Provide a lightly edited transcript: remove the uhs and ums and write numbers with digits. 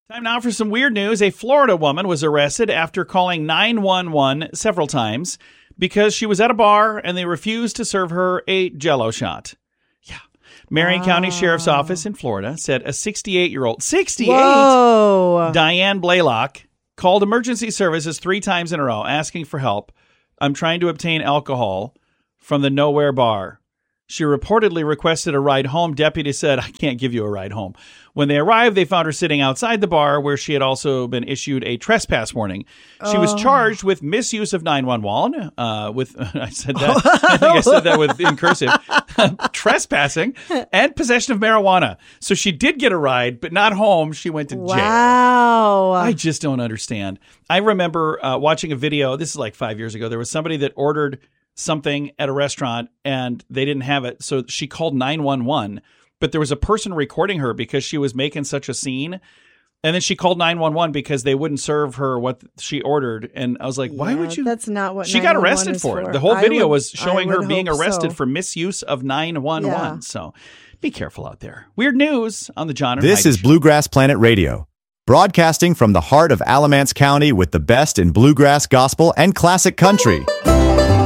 Time now for some weird news. A Florida woman was arrested after calling 911 several times because she was at a bar and they refused to serve her a Jell-O shot. Yeah. Marion County Sheriff's Office in Florida said a 68-year-old, 68, Whoa. Diane Blaylock, called emergency services 3 times in a row asking for help. I'm trying to obtain alcohol from the Nowhere Bar. She reportedly requested a ride home. Deputies said, I can't give you a ride home. When they arrived, they found her sitting outside the bar where she had also been issued a trespass warning. She was charged with misuse of 911, I said that. I think I said that in cursive. Trespassing and possession of marijuana. So she did get a ride, but not home. She went to jail. Wow. I just don't understand. I remember watching a video. This is like 5 years ago. There was somebody that ordered something at a restaurant and they didn't have it. So she called 911, but there was a person recording her because she was making such a scene. And then she called 911 because they wouldn't serve her what she ordered. And I was like, why would you? That's not what she got arrested for it. The whole video was showing her being arrested so. for misuse of 911. Yeah. So be careful out there. Weird news on the John and This Heidi is Show. Bluegrass Planet Radio, broadcasting from the heart of Alamance County with the best in bluegrass, gospel, and classic country.